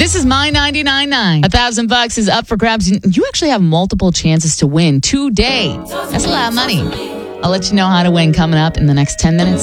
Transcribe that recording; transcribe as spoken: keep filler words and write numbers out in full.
This is My ninety-nine point nine. A thousand bucks is up for grabs. You actually have multiple chances to win today. That's a lot of money. I'll let you know how to win coming up in the next ten minutes.